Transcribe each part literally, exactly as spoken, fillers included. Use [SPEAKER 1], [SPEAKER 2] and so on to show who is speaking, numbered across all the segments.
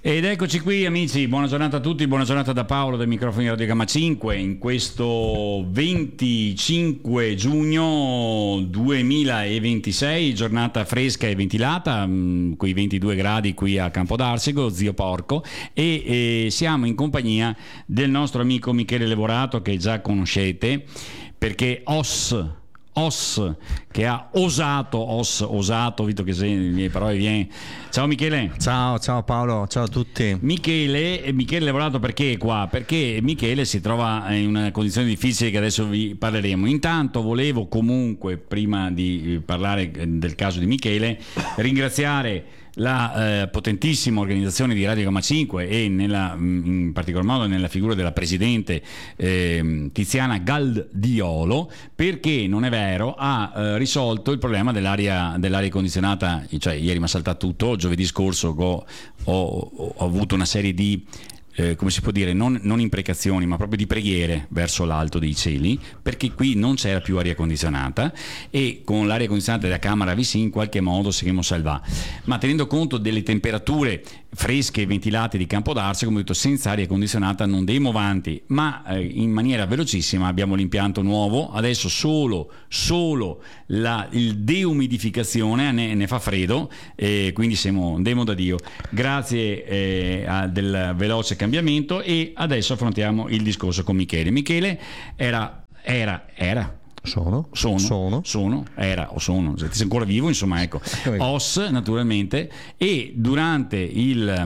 [SPEAKER 1] Ed eccoci qui amici, buona giornata a tutti, buona giornata da Paolo del microfono di Radio Gamma cinque in questo venticinque giugno duemilaventisei, giornata fresca e ventilata, mh, quei ventidue gradi qui a Campo d'Arsego, zio Porco, e, e siamo in compagnia del nostro amico Michele Levorato che già conoscete perché Os Os che ha osato Os osato Vito che se le mie parole viene. Ciao Michele.
[SPEAKER 2] Ciao, ciao Paolo, ciao a tutti.
[SPEAKER 1] Michele Michele Lavorato perché è qua? Perché Michele si trova in una condizione difficile che adesso vi parleremo. Intanto volevo comunque, prima di parlare del caso di Michele, ringraziare la eh, potentissima organizzazione di Radio Gamma cinque e nella, in particolar modo nella figura della presidente eh, Tiziana Galdiolo, perché non è vero ha eh, risolto il problema dell'aria, dell'aria condizionata. Cioè ieri mi ha saltato tutto, giovedì scorso ho, ho, ho avuto una serie di Eh, come si può dire, non, non imprecazioni ma proprio di preghiere verso l'alto dei cieli, perché qui non c'era più aria condizionata e con l'aria condizionata della Camera V S I in qualche modo seguimmo salvà, ma tenendo conto delle temperature fresche e ventilate di Campo d'Arsego, come ho detto, senza aria condizionata non demo avanti, ma eh, in maniera velocissima abbiamo l'impianto nuovo, adesso solo, solo la il deumidificazione ne, ne fa freddo, e quindi siamo demo da Dio, grazie eh, a del veloce cambiamento. E adesso affrontiamo il discorso con Michele. Michele era era era
[SPEAKER 2] Sono,
[SPEAKER 1] sono,
[SPEAKER 2] sono,
[SPEAKER 1] sono, era o sono, se sei ancora vivo, insomma, ecco, Os naturalmente, e durante il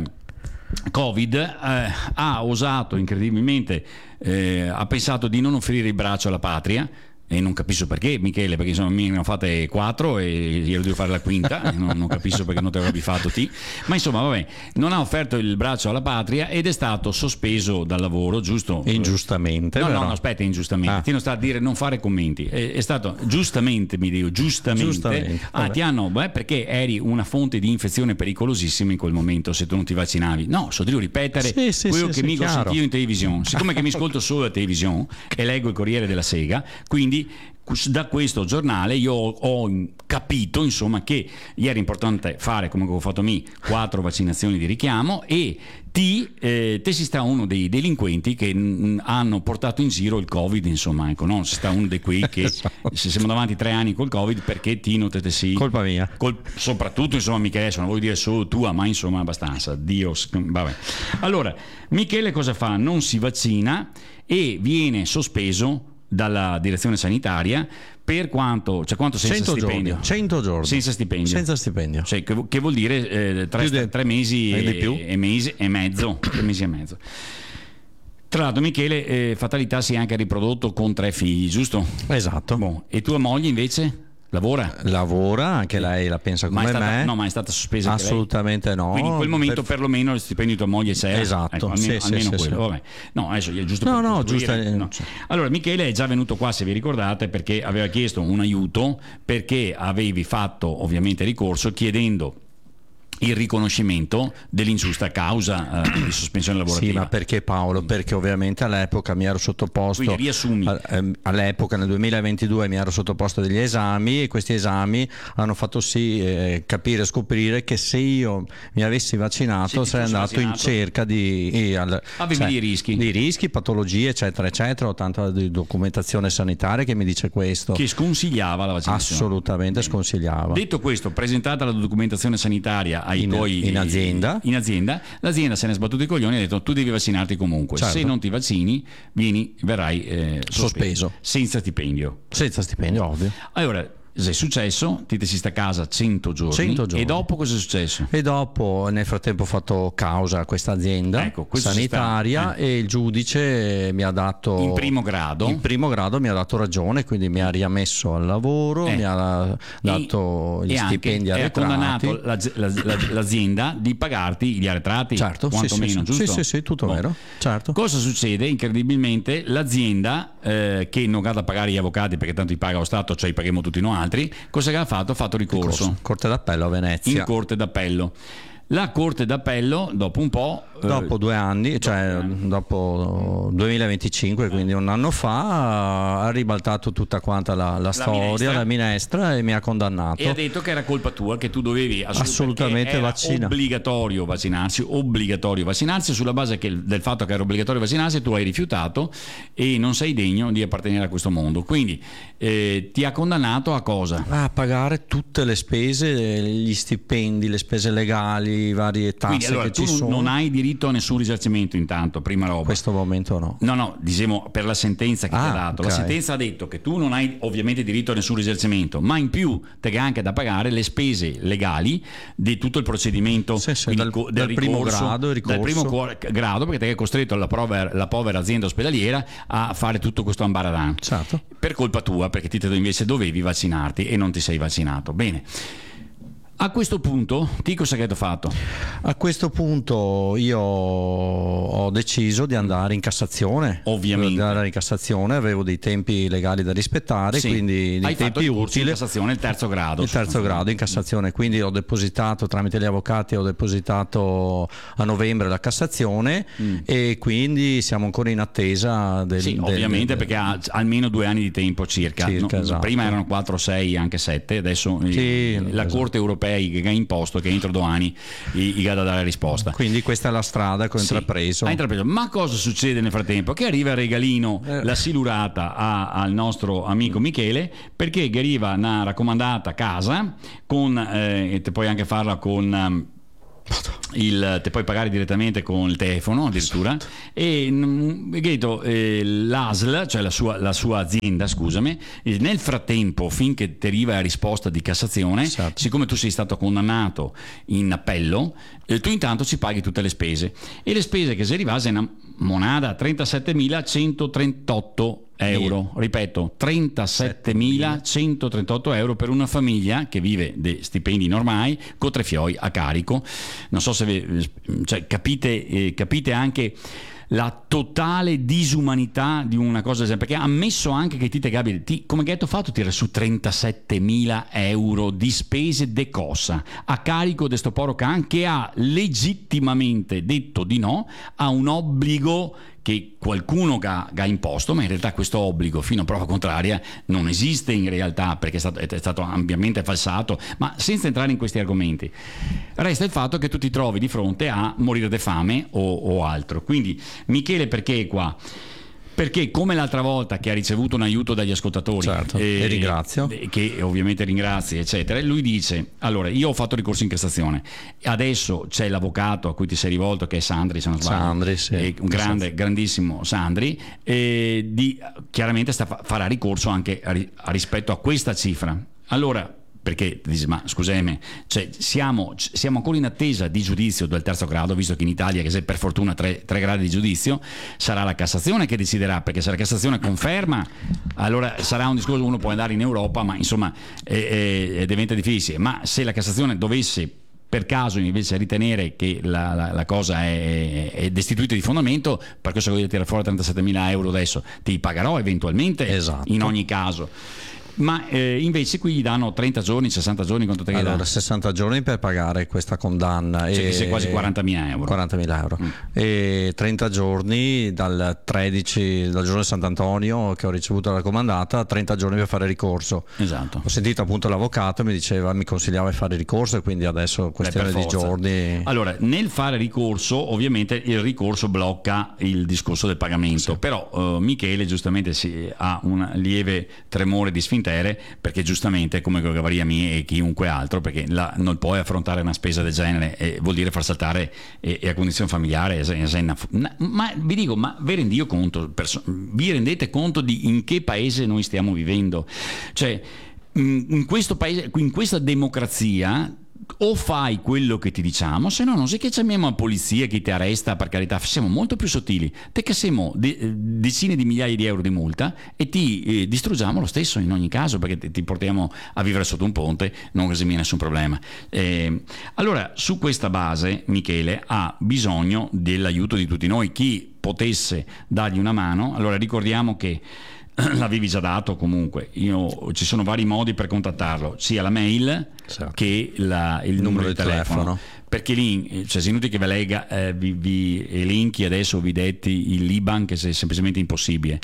[SPEAKER 1] Covid eh, ha osato incredibilmente, eh, ha pensato di non offrire il braccio alla patria. E non capisco perché, Michele, perché insomma mi ne ho fatte quattro e io devo fare la quinta, non, non capisco perché non te l'avevi fatto ti, ma insomma vabbè, non ha offerto il braccio alla patria ed è stato sospeso dal lavoro, giusto?
[SPEAKER 2] Ingiustamente.
[SPEAKER 1] No,
[SPEAKER 2] però.
[SPEAKER 1] no, no, aspetta, ingiustamente.
[SPEAKER 2] Ah.
[SPEAKER 1] Ti non sta a dire non fare commenti. È, è stato giustamente, mi dico, giustamente.
[SPEAKER 2] Giustamente,
[SPEAKER 1] ah,
[SPEAKER 2] vabbè.
[SPEAKER 1] ti hanno, beh, perché eri una fonte di infezione pericolosissima in quel momento se tu non ti vaccinavi. No, so devo ripetere
[SPEAKER 2] Sì, sì,
[SPEAKER 1] quello
[SPEAKER 2] sì,
[SPEAKER 1] che
[SPEAKER 2] sì,
[SPEAKER 1] mi ho
[SPEAKER 2] chiaro.
[SPEAKER 1] sentito in televisione. Siccome che mi ascolto solo la televisione e leggo il Corriere della Sega, quindi da questo giornale io ho capito insomma che ieri è importante fare, come ho fatto me, quattro vaccinazioni di richiamo, e ti, eh, te si sta uno dei delinquenti che mh, hanno portato in giro il Covid, insomma, ecco, no? Si sta uno di quei che
[SPEAKER 2] Esatto.
[SPEAKER 1] se siamo davanti tre anni col Covid, perché ti notete sì
[SPEAKER 2] Colpa mia.
[SPEAKER 1] col, soprattutto insomma Michele, non vuoi dire solo tua, ma insomma abbastanza, Dio, vabbè. Allora Michele cosa fa? Non si vaccina e viene sospeso dalla direzione sanitaria per quanto, cioè quanto senza
[SPEAKER 2] cento
[SPEAKER 1] stipendio?
[SPEAKER 2] giorni, cento giorni.
[SPEAKER 1] Senza stipendio.
[SPEAKER 2] Senza stipendio.
[SPEAKER 1] Cioè, che, che vuol dire eh, tre,
[SPEAKER 2] Più di-
[SPEAKER 1] tre mesi
[SPEAKER 2] e
[SPEAKER 1] e,
[SPEAKER 2] di più.
[SPEAKER 1] e mesi e mezzo, tre mesi e mezzo. Tra l'altro Michele, eh, fatalità, si è anche riprodotto con tre figli, giusto?
[SPEAKER 2] Esatto.
[SPEAKER 1] Boh, e tua moglie invece lavora?
[SPEAKER 2] Lavora, anche lei la pensa
[SPEAKER 1] Ma
[SPEAKER 2] come
[SPEAKER 1] è stata,
[SPEAKER 2] me.
[SPEAKER 1] no, ma è stata sospesa anche lei?
[SPEAKER 2] Assolutamente no.
[SPEAKER 1] Quindi in quel momento
[SPEAKER 2] Per-
[SPEAKER 1] perlomeno lo stipendio di tua moglie c'era.
[SPEAKER 2] Esatto,
[SPEAKER 1] Ecco, almeno,
[SPEAKER 2] sì,
[SPEAKER 1] almeno
[SPEAKER 2] sì,
[SPEAKER 1] quello.
[SPEAKER 2] sì.
[SPEAKER 1] Vabbè. No, adesso è giusto
[SPEAKER 2] No,
[SPEAKER 1] per
[SPEAKER 2] no,
[SPEAKER 1] costruire,
[SPEAKER 2] giusto,
[SPEAKER 1] no.
[SPEAKER 2] sì.
[SPEAKER 1] Allora Michele è già venuto qua, se vi ricordate, perché aveva chiesto un aiuto, perché avevi fatto ovviamente ricorso chiedendo il riconoscimento dell'ingiusta causa eh, di sospensione lavorativa.
[SPEAKER 2] Sì, ma perché Paolo? Perché ovviamente all'epoca mi ero sottoposto.
[SPEAKER 1] Quindi riassumi.
[SPEAKER 2] a- ehm, All'epoca, nel duemilaventidue, mi ero sottoposto degli esami e questi esami hanno fatto sì eh, capire e scoprire che se io mi avessi vaccinato
[SPEAKER 1] Se ti
[SPEAKER 2] sarei
[SPEAKER 1] fossi
[SPEAKER 2] andato in
[SPEAKER 1] vaccinato,
[SPEAKER 2] cerca di. eh, al-
[SPEAKER 1] avevi
[SPEAKER 2] cioè,
[SPEAKER 1] dei rischi.
[SPEAKER 2] Di rischi, patologie, eccetera, eccetera. Ho tanta di documentazione sanitaria che mi dice questo.
[SPEAKER 1] Che sconsigliava la vaccinazione.
[SPEAKER 2] Assolutamente sconsigliava.
[SPEAKER 1] Detto questo, presentata la documentazione sanitaria ai
[SPEAKER 2] In-
[SPEAKER 1] tuoi
[SPEAKER 2] in azienda.
[SPEAKER 1] in azienda, l'azienda se ne è sbattuto i coglioni e ha detto tu devi vaccinarti comunque.
[SPEAKER 2] Certo.
[SPEAKER 1] Se non ti vaccini, vieni, verrai eh, sospeso,
[SPEAKER 2] Sospeso.
[SPEAKER 1] senza stipendio.
[SPEAKER 2] Senza stipendio, ovvio.
[SPEAKER 1] Allora, cosa è successo? Ti sei sta a casa cento giorni,
[SPEAKER 2] cento giorni.
[SPEAKER 1] e dopo cosa è successo?
[SPEAKER 2] E dopo nel frattempo ho fatto causa a questa azienda
[SPEAKER 1] Ecco, questo si
[SPEAKER 2] sanitaria
[SPEAKER 1] sta- eh.
[SPEAKER 2] e il giudice mi ha dato
[SPEAKER 1] In primo grado?
[SPEAKER 2] in primo grado mi ha dato ragione, quindi mi ha riammesso al lavoro,
[SPEAKER 1] Eh.
[SPEAKER 2] mi ha dato
[SPEAKER 1] E-
[SPEAKER 2] gli
[SPEAKER 1] e anche
[SPEAKER 2] stipendi
[SPEAKER 1] ha
[SPEAKER 2] arretrati.
[SPEAKER 1] condannato la- la- la- l'azienda di pagarti gli arretrati,
[SPEAKER 2] Certo, sì,
[SPEAKER 1] quantomeno,
[SPEAKER 2] sì, sì.
[SPEAKER 1] giusto?
[SPEAKER 2] Sì, sì, sì, tutto
[SPEAKER 1] Boh.
[SPEAKER 2] vero, certo.
[SPEAKER 1] Cosa succede? Incredibilmente l'azienda, eh, che non ha da pagare gli avvocati perché tanto li paga lo Stato, cioè li paghiamo tutti noi altri, cosa che ha fatto? Ha fatto ricorso
[SPEAKER 2] Corte d'appello a Venezia.
[SPEAKER 1] in corte d'appello. La Corte d'Appello, dopo un po'...
[SPEAKER 2] Dopo
[SPEAKER 1] eh,
[SPEAKER 2] due anni, cioè
[SPEAKER 1] due anni.
[SPEAKER 2] dopo duemilaventicinque, quindi un anno fa, ha ribaltato tutta quanta la, la, la storia, minestra. la minestra, e mi ha condannato.
[SPEAKER 1] E ha detto che era colpa tua, che tu dovevi
[SPEAKER 2] assolutamente vaccinare.
[SPEAKER 1] Obbligatorio vaccinarsi, obbligatorio vaccinarsi, sulla base che, del fatto che era obbligatorio vaccinarsi, tu hai rifiutato e non sei degno di appartenere a questo mondo. Quindi eh, ti ha condannato a cosa?
[SPEAKER 2] A pagare tutte le spese, gli stipendi, le spese legali, varie tasse.
[SPEAKER 1] Quindi, allora,
[SPEAKER 2] che
[SPEAKER 1] tu
[SPEAKER 2] ci sono.
[SPEAKER 1] Non hai diritto a nessun risarcimento, intanto, prima roba.
[SPEAKER 2] In questo momento no.
[SPEAKER 1] No, no, diciamo per la sentenza che
[SPEAKER 2] ah,
[SPEAKER 1] ti ha dato.
[SPEAKER 2] Okay.
[SPEAKER 1] La sentenza ha detto che tu non hai ovviamente diritto a nessun risarcimento, ma in più te hai anche da pagare le spese legali di tutto il procedimento,
[SPEAKER 2] sì, sì,
[SPEAKER 1] quindi,
[SPEAKER 2] dal,
[SPEAKER 1] del
[SPEAKER 2] dal
[SPEAKER 1] ricorso,
[SPEAKER 2] primo grado, ricorso.
[SPEAKER 1] dal primo grado, perché ti hai costretto la povera, la povera azienda ospedaliera a fare tutto questo ambaradan.
[SPEAKER 2] Certo.
[SPEAKER 1] Per colpa tua, perché ti invece dovevi vaccinarti e non ti sei vaccinato. Bene. A questo punto, ti cosa che hai fatto?
[SPEAKER 2] A questo punto io ho deciso di andare in Cassazione.
[SPEAKER 1] Ovviamente.
[SPEAKER 2] Di andare in Cassazione, avevo dei tempi legali da rispettare,
[SPEAKER 1] sì.
[SPEAKER 2] quindi dei
[SPEAKER 1] hai
[SPEAKER 2] tempi utili.
[SPEAKER 1] In Cassazione, il terzo grado.
[SPEAKER 2] Il terzo grado in Cassazione, quindi ho depositato tramite gli avvocati, ho depositato a novembre la Cassazione mm. e quindi siamo ancora in attesa del...
[SPEAKER 1] Sì,
[SPEAKER 2] del,
[SPEAKER 1] ovviamente
[SPEAKER 2] del,
[SPEAKER 1] perché ha almeno due anni di tempo circa.
[SPEAKER 2] circa
[SPEAKER 1] no,
[SPEAKER 2] esatto.
[SPEAKER 1] Prima erano quattro, sei, anche sette, adesso
[SPEAKER 2] sì,
[SPEAKER 1] la
[SPEAKER 2] esatto.
[SPEAKER 1] Corte europea che ha imposto che entro due anni gli da dare risposta.
[SPEAKER 2] Quindi questa è la strada che ho
[SPEAKER 1] sì,
[SPEAKER 2] intrapreso.
[SPEAKER 1] Ha intrapreso. Ma cosa succede nel frattempo? Che arriva il regalino, eh. la silurata a, al nostro amico Michele, perché gli arriva una raccomandata a casa con, eh, e te puoi anche farla con... Um, Il, te puoi pagare direttamente con il telefono addirittura esatto. e detto, eh, l'A S L, cioè la sua, la sua azienda, scusami, eh, nel frattempo finché ti arriva la risposta di Cassazione, esatto. siccome tu sei stato condannato in appello, eh, tu intanto ci paghi tutte le spese, e le spese che si arrivase è una monada trentasettemilacentotrentotto euro, ripeto trentasettemilacentotrentotto euro per una famiglia che vive dei stipendi normali con tre fioi a carico. Non so se vi, cioè, capite, eh, capite anche la totale disumanità di una cosa del genere, perché ha ammesso anche che ti te Gabi, ti, come che hai fatto tirare su trentasettemila euro di spese de cosa a carico di sto poro can che ha legittimamente detto di no a un obbligo che qualcuno ha, ha imposto, ma in realtà questo obbligo fino a prova contraria non esiste in realtà, perché è stato, è stato ampiamente falsato. Ma senza entrare in questi argomenti, resta il fatto che tu ti trovi di fronte a morire di fame o, o altro. Quindi Michele perché è qua? Perché come l'altra volta che ha ricevuto un aiuto dagli ascoltatori,
[SPEAKER 2] certo, eh, e ringrazio,
[SPEAKER 1] che ovviamente ringrazi eccetera, lui dice: allora io ho fatto ricorso in Cassazione, adesso c'è l'avvocato a cui ti sei rivolto che è Sandri, se non sbaglio,
[SPEAKER 2] Sandri, sì.
[SPEAKER 1] un grande, grandissimo Sandri, e di, chiaramente sta, farà ricorso anche a, a rispetto a questa cifra. Allora perché dici, ma scusami, cioè, siamo, siamo ancora in attesa di giudizio del terzo grado, visto che in Italia, che se per fortuna tre, tre gradi di giudizio, sarà la Cassazione che deciderà, perché se la Cassazione conferma, allora sarà un discorso, uno può andare in Europa, ma insomma è, è, diventa difficile. Ma se la Cassazione dovesse per caso invece ritenere che la, la, la cosa è, è destituita di fondamento, per questo voglio tirare fuori trentasettemila euro adesso, ti pagherò eventualmente,
[SPEAKER 2] esatto.
[SPEAKER 1] in ogni caso. Ma eh, invece qui gli danno trenta giorni, sessanta giorni, quanto te ne
[SPEAKER 2] allora
[SPEAKER 1] dà?
[SPEAKER 2] sessanta giorni per pagare questa condanna,
[SPEAKER 1] cioè
[SPEAKER 2] e...
[SPEAKER 1] che sei quasi quarantamila euro,
[SPEAKER 2] quarantamila euro.
[SPEAKER 1] Mm.
[SPEAKER 2] E trenta giorni dal tredici, dal giorno di Sant'Antonio che ho ricevuto la raccomandata, trenta giorni per fare ricorso.
[SPEAKER 1] Esatto.
[SPEAKER 2] Ho sentito appunto l'avvocato e mi diceva, mi consigliava di fare ricorso, e quindi adesso questione
[SPEAKER 1] Beh,
[SPEAKER 2] di giorni.
[SPEAKER 1] Allora, nel fare ricorso ovviamente il ricorso blocca il discorso del pagamento, sì. Però uh, Michele giustamente si, ha un lieve tremore di sfintere, perché giustamente come Gavaria mia e chiunque altro, perché la, non puoi affrontare una spesa del genere, e vuol dire far saltare e, e a condizione familiare, ma vi dico, ma vi rendi conto, perso- vi rendete conto di in che paese noi stiamo vivendo? Cioè in questo paese, in questa democrazia, o fai quello che ti diciamo, se no non sei che chiamiamo la polizia che ti arresta, per carità, siamo molto più sottili, te cassiamo de- decine di migliaia di euro di multa e ti eh, distruggiamo lo stesso in ogni caso, perché ti, ti portiamo a vivere sotto un ponte, non così nessun problema. Eh, allora su questa base Michele ha bisogno dell'aiuto di tutti noi, chi potesse dargli una mano. Allora ricordiamo che l'avevi già dato comunque, io, ci sono vari modi per contattarlo, sia la mail, certo, che la, il, il numero, numero di telefono. telefono perché lì, cioè, è inutile che vi, lega, eh, vi, vi elenchi adesso, vi detti il Liban, che è semplicemente impossibile.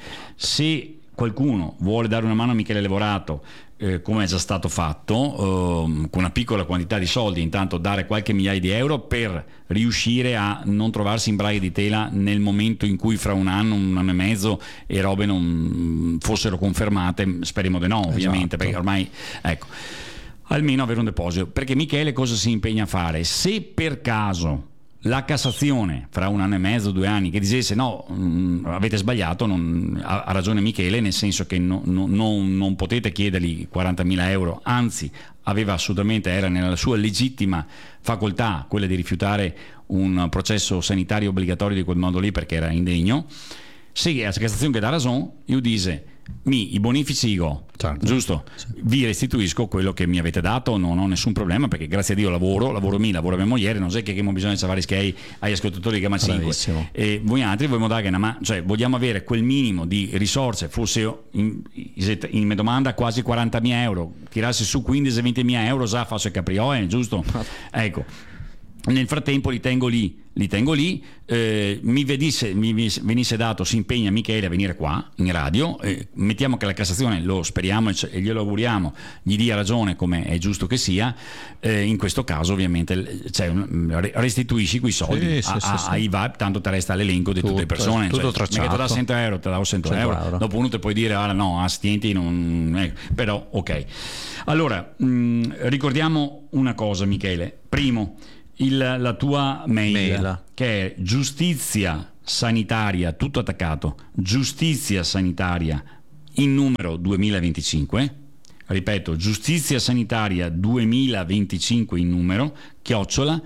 [SPEAKER 1] Se qualcuno vuole dare una mano a Michele Levorato, eh, come è già stato fatto, eh, con una piccola quantità di soldi, intanto dare qualche migliaia di euro per riuscire a non trovarsi in braghe di tela nel momento in cui fra un anno, un anno e mezzo e robe non fossero confermate, speriamo di no ovviamente, esatto. Perché ormai, ecco, almeno avere un deposito. Perché Michele cosa si impegna a fare? Se per caso la Cassazione fra un anno e mezzo, due anni, che dicesse no, mh, avete sbagliato, non, ha, ha ragione Michele, nel senso che no, no, no, non potete chiedergli quarantamila euro, anzi aveva assolutamente, era nella sua legittima facoltà quella di rifiutare un processo sanitario obbligatorio di quel modo lì perché era indegno. Se la Cassazione che dà ragione, io dice mi i bonifici go, certo. Giusto? Sì. Vi restituisco quello che mi avete dato, non ho nessun problema perché grazie a Dio lavoro, lavoro mi, lavoro mia moglie, non è che abbiamo bisogno di salvare schiai agli ascoltatori di Gamma cinque e voi altri vogliamo dare una mano, cioè vogliamo avere quel minimo di risorse, fosse in, in mia domanda quasi quarantamila euro, tirarsi su quindici ventimila euro già faccio il caprioe, giusto? Ecco. Nel frattempo li tengo lì, li tengo lì, eh, mi, vedisse, mi venisse dato, si impegna Michele a venire qua in radio, eh, mettiamo che la Cassazione, lo speriamo e glielo auguriamo, gli dia ragione come è giusto che sia, eh, in questo caso ovviamente cioè, restituisci quei soldi sì, a, sì, a, sì, ai V A P, tanto te resta l'elenco di tutto, tutte le persone,
[SPEAKER 2] tutto
[SPEAKER 1] cioè, mi che ti dà cento euro, te davo cento euro, dopo uno te puoi dire ah no, astienti, non... Eh, però ok. Allora, mh, ricordiamo una cosa Michele, primo, Il, la tua mail, mail che è giustizia sanitaria, tutto attaccato, giustizia sanitaria in numero duemilaventicinque, ripeto, giustizia sanitaria duemilaventicinque in numero, chiocciola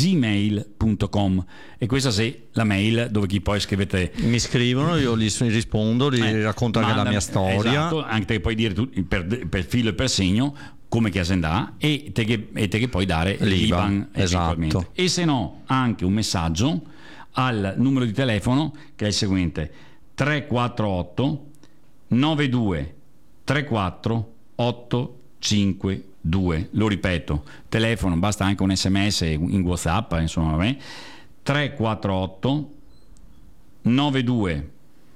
[SPEAKER 1] gmail punto com, e questa è la mail dove chi poi scrivete,
[SPEAKER 2] mi scrivono, io gli rispondo, gli eh, racconto anche manda, la mia storia,
[SPEAKER 1] esatto, anche te puoi dire tu, per, per filo e per segno come che andà e te che, e te che puoi dare l'I B A N, esatto. E se no anche un messaggio al numero di telefono che è il seguente: tre quattro otto nove due tre quattro otto cinque due, lo ripeto, telefono, basta anche un sms in WhatsApp, insomma, vabbè. tre quattro otto nove due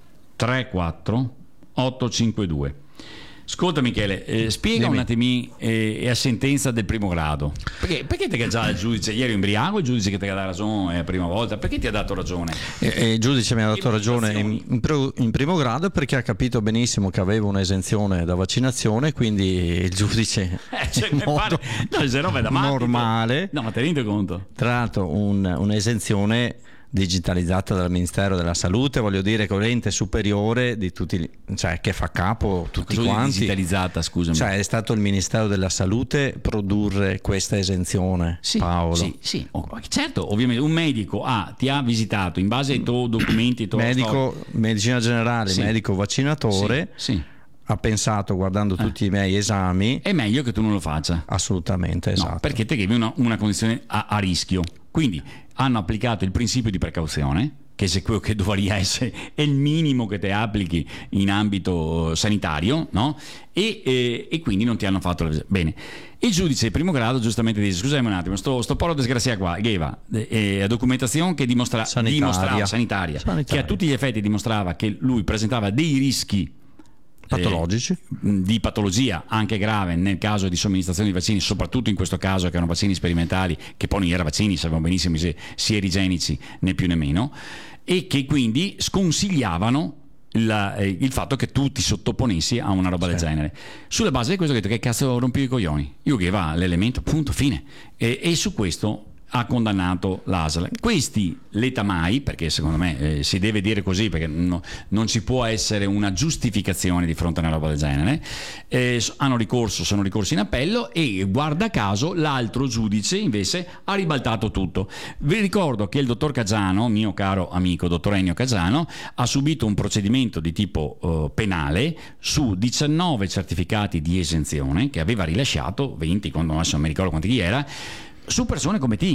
[SPEAKER 1] tre quattro otto cinque due. Ascolta Michele, eh, spiega Dimmi. un attimino eh, la sentenza del primo grado, perché, perché te che già il giudice ieri imbriaco, il giudice che ti ha dato ragione la prima volta, perché ti ha dato ragione?
[SPEAKER 2] Eh, il giudice mi ha dato ragione in, in, in primo grado perché ha capito benissimo che avevo un'esenzione da vaccinazione, quindi il giudice
[SPEAKER 1] eh, cioè, in modo no, se no, da
[SPEAKER 2] normale,
[SPEAKER 1] no, ma te rendi conto?
[SPEAKER 2] Tra l'altro un, un'esenzione digitalizzata dal Ministero della Salute, voglio dire, con l'ente superiore di tutti, cioè che fa capo tutti
[SPEAKER 1] Cosa
[SPEAKER 2] quanti.
[SPEAKER 1] Digitalizzata, scusami.
[SPEAKER 2] Cioè è stato il Ministero della Salute produrre questa esenzione,
[SPEAKER 1] sì,
[SPEAKER 2] Paolo.
[SPEAKER 1] Sì, sì, oh, certo, ovviamente un medico ah, ti ha visitato in base ai tuoi documenti, ai tuoi
[SPEAKER 2] medico,
[SPEAKER 1] storia.
[SPEAKER 2] medicina generale,
[SPEAKER 1] sì.
[SPEAKER 2] medico vaccinatore.
[SPEAKER 1] Sì, sì.
[SPEAKER 2] Ha pensato, guardando tutti eh. i miei esami,
[SPEAKER 1] è meglio che tu non lo faccia.
[SPEAKER 2] Assolutamente, esatto.
[SPEAKER 1] No, perché te avevi una, una condizione a, a rischio. Quindi hanno applicato il principio di precauzione, che è quello che dovrebbe essere è il minimo che te applichi in ambito sanitario, no? E, e, e quindi non ti hanno fatto la... bene. Il giudice di primo grado giustamente dice: scusami un attimo, sto, sto poro disgrazia qua, Gheva, eh, la documentazione che dimostra,
[SPEAKER 2] sanitaria.
[SPEAKER 1] dimostrava sanitaria, sanitaria, che a tutti gli effetti dimostrava che lui presentava dei rischi
[SPEAKER 2] patologici
[SPEAKER 1] eh, di patologia anche grave nel caso di somministrazione di vaccini, soprattutto in questo caso che erano vaccini sperimentali, che poi non erano vaccini, sapevamo benissimo se sia erigenici né più né meno, e che quindi sconsigliavano la, eh, il fatto che tu ti sottoponessi a una roba sì. del genere. Sulla base di questo ho detto: che cazzo rompi i coglioni, io che va l'elemento, punto, fine. E, e su questo ha condannato l'A S L. Questi l'eta mai, perché secondo me eh, si deve dire così, perché no, non ci può essere una giustificazione di fronte a una roba del genere, eh, hanno ricorso, sono ricorsi in appello e guarda caso l'altro giudice invece ha ribaltato tutto. Vi ricordo che il dottor Caggiano, mio caro amico dottor Ennio Caggiano, ha subito un procedimento di tipo eh, penale su diciannove certificati di esenzione che aveva rilasciato, venti, quando adesso non mi ricordo quanti chi era, su persone come te,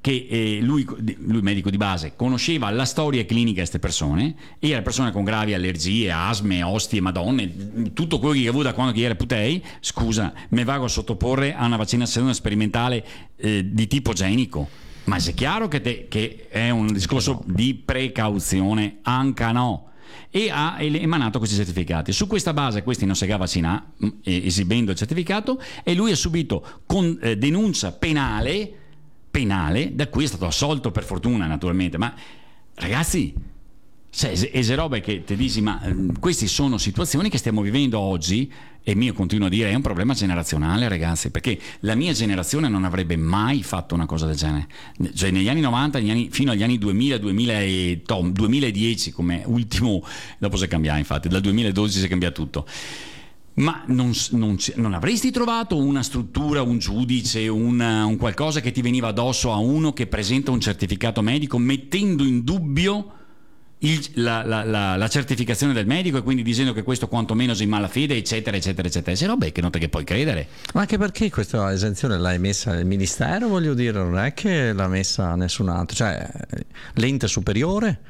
[SPEAKER 1] che eh, lui, lui medico di base, conosceva la storia clinica di queste persone, era persone con gravi allergie, asme, ostie, madonne, tutto quello che ha avuto da quando che era putei, scusa, me vago a sottoporre a una vaccinazione sperimentale eh, di tipo genico. Ma è chiaro che, te, che è un discorso di precauzione, anche no. E ha emanato questi certificati. Su questa base questi non si è vaccinato, esibendo il certificato, e lui ha subito con eh, denuncia penale, penale, da cui è stato assolto per fortuna naturalmente. Ma ragazzi, cioè, e se robe che ti dici, ma eh, queste sono situazioni che stiamo vivendo oggi, e io continuo a dire è un problema generazionale, ragazzi, perché la mia generazione non avrebbe mai fatto una cosa del genere. Cioè negli anni novanta, negli anni, fino agli anni duemila, duemila e, tom, duemiladieci come ultimo, dopo si è cambiato infatti, dal duemiladodici si è cambiato tutto. Ma non, non, non avresti trovato una struttura, un giudice, un, un qualcosa che ti veniva addosso a uno che presenta un certificato medico mettendo in dubbio Il, la, la, la, la certificazione del medico, e quindi dicendo che questo quantomeno si in malafede, eccetera eccetera eccetera, se no beh, che non te che puoi credere.
[SPEAKER 2] Ma anche perché questa esenzione l'hai messa il ministero, voglio dire, non è che l'ha messa nessun altro, cioè l'ente superiore.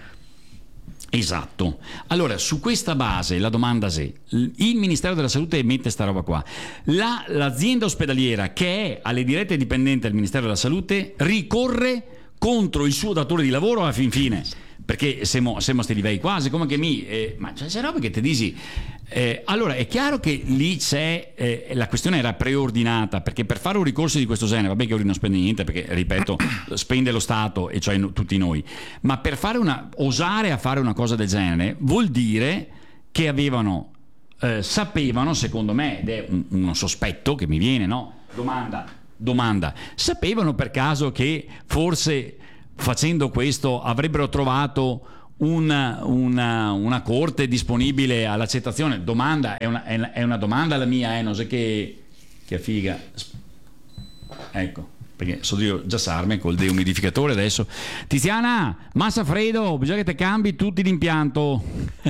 [SPEAKER 1] Esatto. Allora, su questa base la domanda se il Ministero della Salute emette sta roba qua, la, l'azienda ospedaliera che è alle dirette dipendente del Ministero della Salute ricorre contro il suo datore di lavoro alla fin fine, perché siamo, siamo sti livelli quasi come che mi eh, ma c'è, c'è roba che ti dici eh, allora è chiaro che lì c'è eh, la questione era preordinata, perché per fare un ricorso di questo genere, vabbè che lui non spende niente perché ripeto spende lo Stato e cioè no, tutti noi, ma per fare una osare a fare una cosa del genere vuol dire che avevano eh, sapevano, secondo me, ed è un, uno sospetto che mi viene, no? Domanda domanda sapevano per caso che forse facendo questo avrebbero trovato una, una, una corte disponibile all'accettazione? Domanda, è una, è una domanda la mia, eh, non so che, che figa. Ecco, perché so io già sarme col deumidificatore adesso. Tiziana, massa freddo, bisogna che te cambi tutti l'impianto.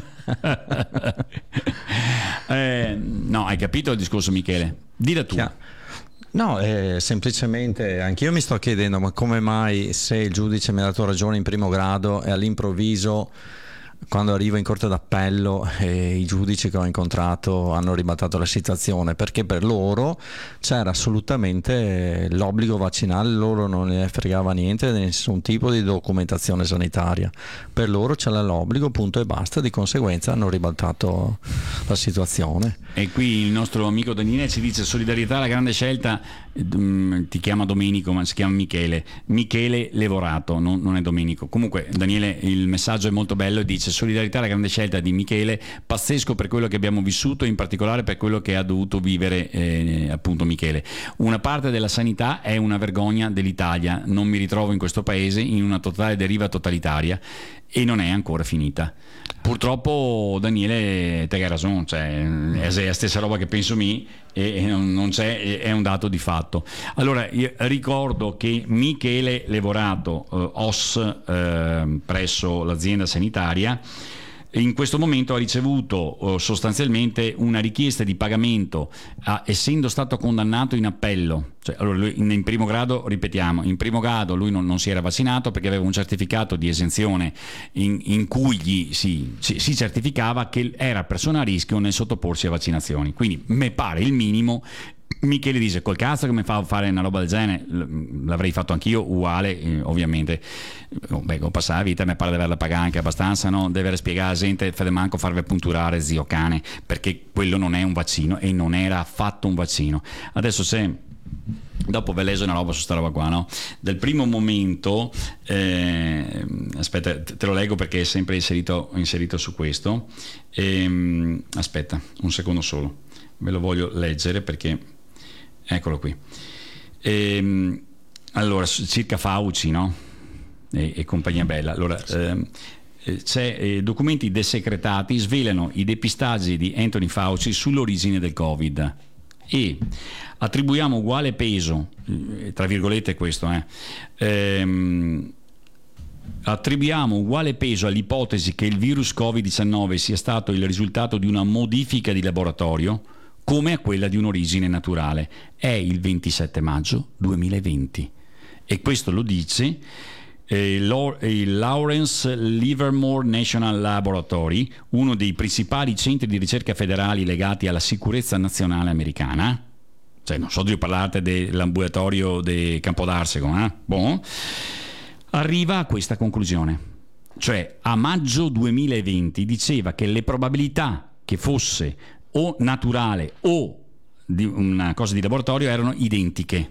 [SPEAKER 1] eh, no, hai capito il discorso, Michele? Dilla tu.
[SPEAKER 2] Chiaro. No, eh, semplicemente anch'io mi sto chiedendo ma come mai, se il giudice mi ha dato ragione in primo grado e all'improvviso quando arrivo in corte d'appello eh, i giudici che ho incontrato hanno ribaltato la situazione, perché per loro c'era assolutamente l'obbligo vaccinale, loro non ne fregava niente di nessun tipo di documentazione sanitaria, per loro c'era l'obbligo, punto e basta, di conseguenza hanno ribaltato la situazione.
[SPEAKER 1] E qui il nostro amico Daniele ci dice solidarietà alla grande scelta, ti chiama Domenico ma si chiama Michele, Michele Levorato, non, non è Domenico. Comunque Daniele, il messaggio è molto bello e dice solidarietà alla grande scelta di Michele, pazzesco per quello che abbiamo vissuto, in particolare per quello che ha dovuto vivere eh, appunto Michele. Una parte della sanità è una vergogna dell'Italia, non mi ritrovo in questo paese in una totale deriva totalitaria e non è ancora finita. Purtroppo Daniele te hai ragione, cioè, è la stessa roba che penso mi e non c'è, è un dato di fatto. Allora io ricordo che Michele Levorato, eh, O S eh, presso l'azienda sanitaria, in questo momento ha ricevuto eh, sostanzialmente una richiesta di pagamento eh, essendo stato condannato in appello. Cioè, allora lui, in, in primo grado, ripetiamo, in primo grado lui non, non si era vaccinato perché aveva un certificato di esenzione in, in cui gli si, si, si certificava che era persona a rischio nel sottoporsi a vaccinazioni, quindi me pare il minimo. Michele dice col cazzo che mi fa fare una roba del genere, l'avrei fatto anch'io uguale, eh, ovviamente. Beh, con passare la vita mi pare di averla pagata anche abbastanza, no? Deve spiegare alla gente fate manco farvi punturare zio cane, perché quello non è un vaccino e non era affatto un vaccino. Adesso se dopo ve leso una roba su sta roba qua, no? Del primo momento eh, aspetta, te lo leggo perché è sempre inserito, inserito su questo. E, aspetta un secondo solo, ve lo voglio leggere perché eccolo qui. E, allora, circa Fauci, no? E, e compagnia bella. Allora, ehm, c'è eh, documenti desecretati svelano i depistaggi di Anthony Fauci sull'origine del Covid e attribuiamo uguale peso, eh, tra virgolette questo, eh, ehm, attribuiamo uguale peso all'ipotesi che il virus covid diciannove sia stato il risultato di una modifica di laboratorio come a quella di un'origine naturale. È il ventisette maggio duemilaventi e questo lo dice eh, il Lawrence Livermore National Laboratory, uno dei principali centri di ricerca federali legati alla sicurezza nazionale americana. Cioè, non so di parlarti dell'ambulatorio di Campodarsego, eh? Bon. Arriva a questa conclusione, cioè a maggio duemilaventi diceva che le probabilità che fosse o naturale o di una cosa di laboratorio erano identiche.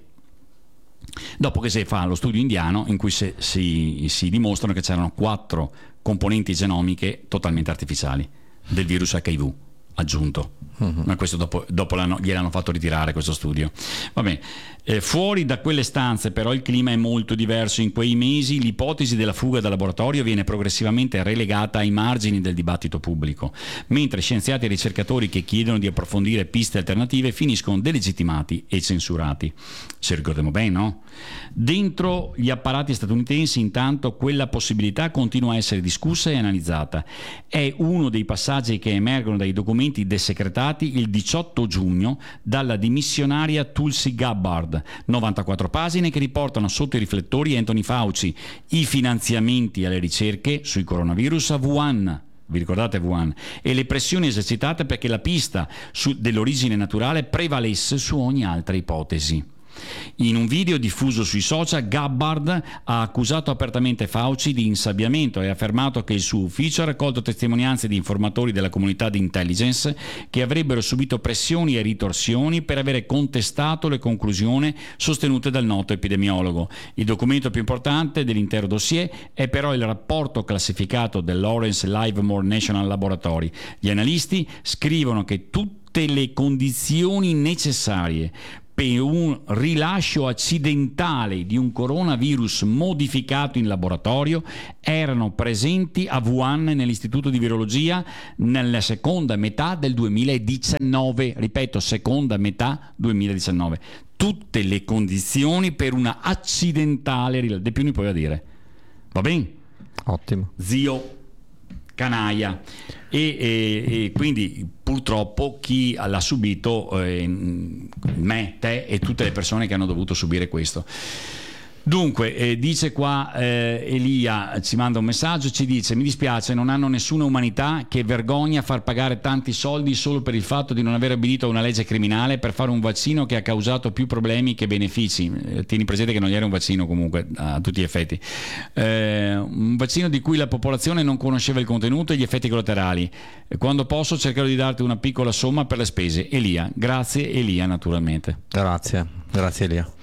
[SPEAKER 1] Dopo che si fa lo studio indiano in cui si, si, si dimostrano che c'erano quattro componenti genomiche totalmente artificiali del virus acca i vu aggiunto. Uh-huh. Ma questo dopo, dopo l'hanno, gliel'hanno fatto ritirare questo studio. Va bene. Eh, fuori da quelle stanze però il clima è molto diverso. In quei mesi l'ipotesi della fuga dal laboratorio viene progressivamente relegata ai margini del dibattito pubblico, mentre scienziati e ricercatori che chiedono di approfondire piste alternative finiscono delegittimati e censurati. Se ricordiamo bene, no? Dentro gli apparati statunitensi intanto quella possibilità continua a essere discussa e analizzata. È uno dei passaggi che emergono dai documenti desecretati il diciotto giugno dalla dimissionaria Tulsi Gabbard, novantaquattro pagine che riportano sotto i riflettori Anthony Fauci, i finanziamenti alle ricerche sui coronavirus a Wuhan. Vi ricordate Wuhan? E le pressioni esercitate perché la pista su, dell'origine naturale prevalesse su ogni altra ipotesi. In un video diffuso sui social, Gabbard ha accusato apertamente Fauci di insabbiamento e ha affermato che il suo ufficio ha raccolto testimonianze di informatori della comunità di intelligence che avrebbero subito pressioni e ritorsioni per avere contestato le conclusioni sostenute dal noto epidemiologo. Il documento più importante dell'intero dossier è però il rapporto classificato del Lawrence Livermore National Laboratory. Gli analisti scrivono che tutte le condizioni necessarie per un rilascio accidentale di un coronavirus modificato in laboratorio erano presenti a Wuhan nell'istituto di virologia nella seconda metà del duemiladiciannove, ripeto, seconda metà duemiladiciannove. Tutte le condizioni per una accidentale, di più ne puoi dire. Va bene?
[SPEAKER 2] Ottimo.
[SPEAKER 1] Zio canaia. E, e, e quindi purtroppo chi l'ha subito, eh, me, te e tutte le persone che hanno dovuto subire questo. Dunque, eh, dice qua eh, Elia, ci manda un messaggio, ci dice: mi dispiace, non hanno nessuna umanità, che vergogna far pagare tanti soldi solo per il fatto di non aver abbinito una legge criminale per fare un vaccino che ha causato più problemi che benefici. Eh, tieni presente che non era un vaccino comunque a tutti gli effetti, eh, un vaccino di cui la popolazione non conosceva il contenuto e gli effetti collaterali. Quando posso cercherò di darti una piccola somma per le spese. Elia, grazie Elia, naturalmente.
[SPEAKER 2] Grazie, grazie Elia.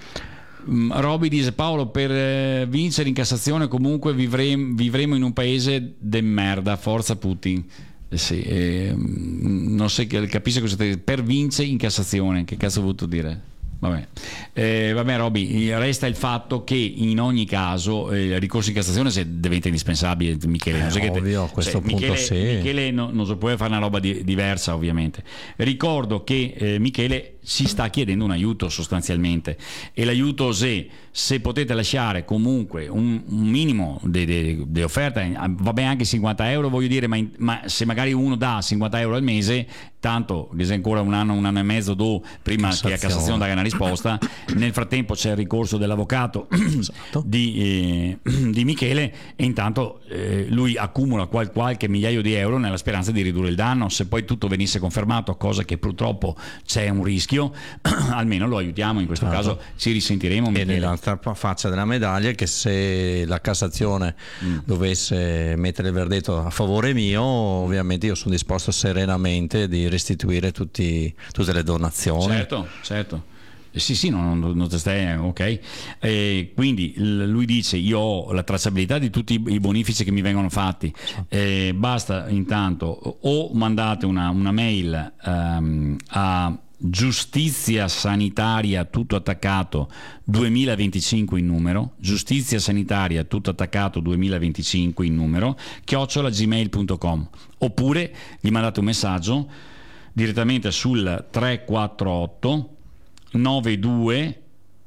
[SPEAKER 1] Roby dice: Paolo, per eh, vincere in Cassazione comunque vivremo, vivremo in un paese de merda, forza Putin. Eh sì, eh, non so, capisce cosa stai, per vincere in Cassazione, che cazzo ho voluto dire? Vabbè, eh, vabbè Roby, resta il fatto che in ogni caso eh, il ricorso in Cassazione se diventa indispensabile, Michele. Non so
[SPEAKER 2] eh, ovvio,
[SPEAKER 1] che,
[SPEAKER 2] a questo
[SPEAKER 1] cioè,
[SPEAKER 2] punto
[SPEAKER 1] Michele,
[SPEAKER 2] sì.
[SPEAKER 1] Michele no, non so, può fare una roba di, diversa ovviamente. Ricordo che eh, Michele si sta chiedendo un aiuto sostanzialmente, e l'aiuto se, se potete lasciare comunque un, un minimo di offerta, va bene anche cinquanta euro, voglio dire, ma, in, ma se magari uno dà cinquanta euro al mese, tanto che se ancora un anno, un anno e mezzo do, prima Cassazione. che a Cassazione dà una risposta, nel frattempo c'è il ricorso dell'avvocato esatto. di, eh, di Michele, e intanto eh, lui accumula qual, qualche migliaio di euro nella speranza di ridurre il danno. Se poi tutto venisse confermato, cosa che purtroppo c'è un rischio, almeno lo aiutiamo, in questo certo. caso ci risentiremo.
[SPEAKER 2] E nell'altra faccia della medaglia, che se la Cassazione mm. dovesse mettere il verdetto a favore mio, ovviamente io sono disposto serenamente di restituire tutti, tutte le donazioni.
[SPEAKER 1] Certo, certo. Sì, sì, non, non, non stai, ok. E quindi lui dice: io ho la tracciabilità di tutti i bonifici che mi vengono fatti. E basta intanto o mandate una, una mail um, a Giustizia Sanitaria tutto attaccato duemilaventicinque in numero, Giustizia Sanitaria tutto attaccato duemilaventicinque in numero, chiocciola gmail punto com, oppure gli mandate un messaggio direttamente sul tre quattro otto nove due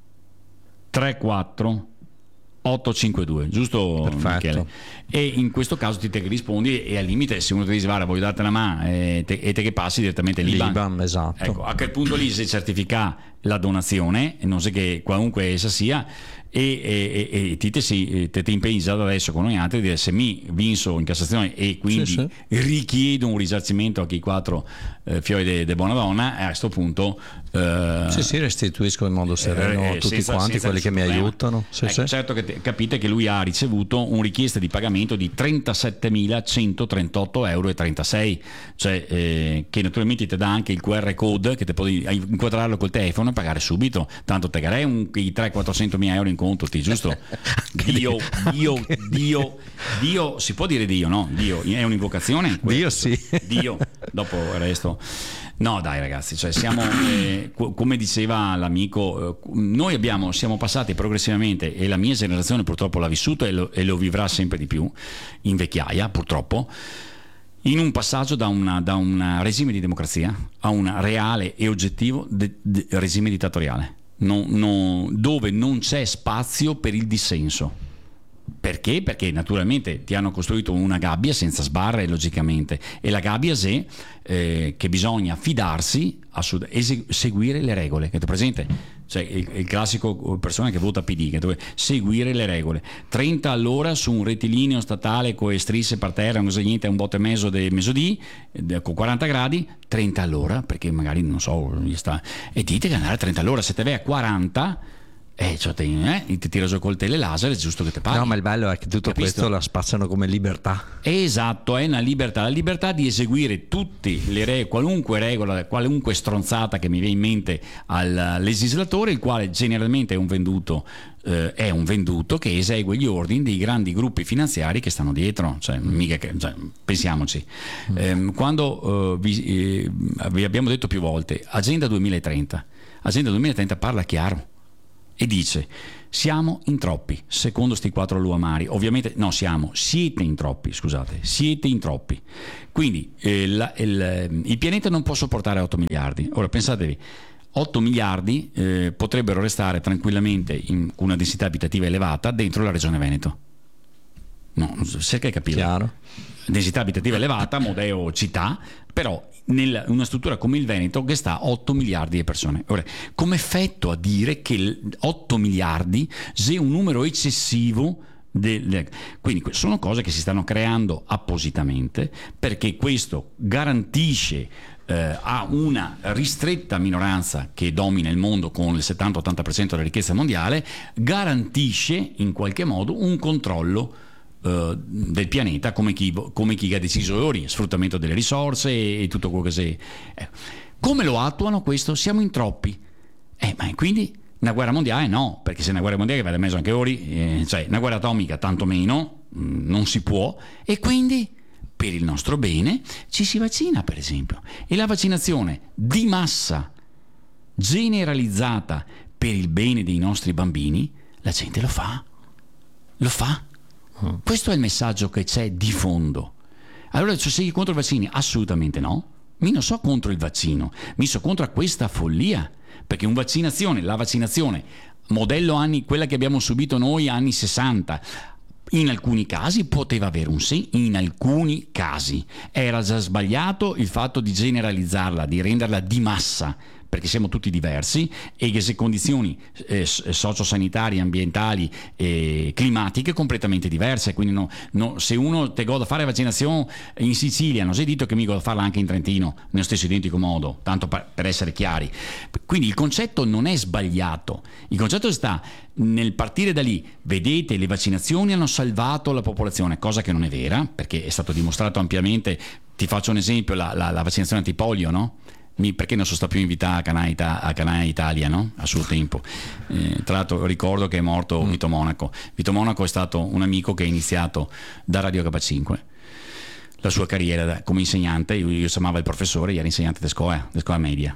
[SPEAKER 1] tre quattro otto cinque due, giusto?
[SPEAKER 2] Perfetto.
[SPEAKER 1] Michele? E in questo caso ti te che rispondi, e al limite se uno ti dice: guarda, voglio darti una mano, e te, e te che passi direttamente l'I B A N.
[SPEAKER 2] L'I B A N, esatto.
[SPEAKER 1] Ecco, a quel punto lì si certifica la donazione, non so che qualunque essa sia, e, e, e, e ti, si, te ti impegni già da adesso con noi altri di dire: se mi vinso in Cassazione e quindi
[SPEAKER 2] sì, sì.
[SPEAKER 1] richiedo un risarcimento a quei quattro eh, fiori de, de buona donna, a questo punto eh,
[SPEAKER 2] sì sì restituisco in modo sereno
[SPEAKER 1] eh,
[SPEAKER 2] tutti
[SPEAKER 1] senza,
[SPEAKER 2] quanti
[SPEAKER 1] senza
[SPEAKER 2] quelli che mi
[SPEAKER 1] problema.
[SPEAKER 2] aiutano. Sì,
[SPEAKER 1] ecco,
[SPEAKER 2] sì.
[SPEAKER 1] certo che te, capite che lui ha ricevuto un richiesta di pagamento di trentasettemilacentotrentotto euro e trentasei, cioè eh, che naturalmente ti dà anche il Q R code che te puoi inquadrarlo col telefono e pagare subito, tanto te darei un, i trecento quattrocento mila euro in conto, ti giusto? Dio, Dio, Dio, Dio, si può dire Dio, no? Dio è un'invocazione?
[SPEAKER 2] Dio sì.
[SPEAKER 1] Dio, dopo il resto. No dai ragazzi, cioè siamo eh, come diceva l'amico, eh, noi abbiamo, siamo passati progressivamente, e la mia generazione purtroppo l'ha vissuto e lo, e lo vivrà sempre di più in vecchiaia purtroppo, in un passaggio da, una, da un regime di democrazia a un reale e oggettivo de, de regime dittatoriale, no, no, dove non c'è spazio per il dissenso. Perché? Perché naturalmente ti hanno costruito una gabbia senza sbarre, logicamente, e la gabbia se eh, che bisogna fidarsi, e seguire le regole, che è presente? Cioè il, il classico persona che vota P D che deve seguire le regole, trenta all'ora su un rettilineo statale con strisce per terra, non so niente, un botte e mezzo di mesodì con quaranta gradi, trenta all'ora, perché magari non so gli sta, e dite che andare a trenta all'ora, se te vai a quaranta Eh, cioè te, eh, ti tira giù col telelaser, è giusto che te paghi.
[SPEAKER 2] No, ma il bello è che tutto
[SPEAKER 1] Capisco?
[SPEAKER 2] questo la spaziano come libertà.
[SPEAKER 1] Esatto, è una libertà, la libertà di eseguire tutte le regole, qualunque regola, qualunque stronzata che mi viene in mente al legislatore, il quale generalmente è un venduto, eh, è un venduto che esegue gli ordini dei grandi gruppi finanziari che stanno dietro, cioè, mica che, cioè, pensiamoci. Mm. Eh, quando eh, vi, eh, vi abbiamo detto più volte, Agenda duemilatrenta, Agenda duemilatrenta parla chiaro e dice: siamo in troppi, secondo sti quattro luamari, ovviamente no, siamo, siete in troppi, scusate, siete in troppi. Quindi eh, la, il, il pianeta non può sopportare otto miliardi. Ora pensatevi, otto miliardi eh, potrebbero restare tranquillamente in una densità abitativa elevata dentro la regione Veneto. No, cerca di capire.
[SPEAKER 2] Chiaro.
[SPEAKER 1] Densità abitativa elevata, Modeo città, però in una struttura come il Veneto che sta a otto miliardi di persone. Ora, come effetto a dire che otto miliardi sia un numero eccessivo del... Quindi sono cose che si stanno creando appositamente, perché questo garantisce eh, a una ristretta minoranza che domina il mondo con il settanta ottanta per cento della ricchezza mondiale, garantisce in qualche modo un controllo Uh, del pianeta, come chi, come chi ha deciso ora, sfruttamento delle risorse e, e tutto quello che sei. Eh, come lo attuano questo? Siamo in troppi. Eh, ma quindi una guerra mondiale no, perché se una guerra mondiale va da mezzo anche ora, eh, cioè una guerra atomica tanto meno, mh, non si può, e quindi per il nostro bene ci si vaccina, per esempio, e la vaccinazione di massa generalizzata per il bene dei nostri bambini, la gente lo fa, lo fa. Questo è il messaggio che c'è di fondo. Allora, cioè, sei contro i vaccini? Assolutamente no. Mi non so contro il vaccino, mi so contro questa follia, perché un vaccinazione, la vaccinazione modello anni, quella che abbiamo subito noi anni sessanta, in alcuni casi poteva avere un sì, in alcuni casi era già sbagliato il fatto di generalizzarla, di renderla di massa, perché siamo tutti diversi e che se condizioni eh, sociosanitarie, ambientali e climatiche completamente diverse, quindi no, no, se uno te goda fare vaccinazione in Sicilia, non si è detto che mi goda farla anche in Trentino nello stesso identico modo, tanto per, per essere chiari. Quindi il concetto non è sbagliato, il concetto sta nel partire da lì. Vedete, le vaccinazioni hanno salvato la popolazione, cosa che non è vera, perché è stato dimostrato ampiamente. Ti faccio un esempio, la, la, la vaccinazione antipolio, no? Mi, perché non sono stato più invitato a Canale, a Canale Italia, no? A suo tempo. Eh, tra l'altro ricordo che è morto mm. Vito Monaco. Vito Monaco è stato un amico che ha iniziato da Radio H cinque la sua carriera da, come insegnante. Io, io chiamava il professore, era insegnante di scuola, di scuola media,